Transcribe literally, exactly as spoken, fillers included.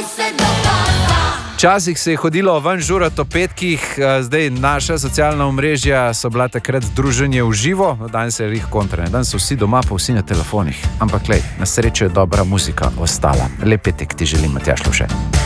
Včasih se je hodilo ven žurat o petkih, zdaj naša socialna omrežja so bila takrat druženje v živo, danes je jih kontra, danes so vsi doma, pa vsi na telefonih. Ampak lej, na srečo je dobra muzika ostala. Lep petek ti želim, Matjaž Lovše.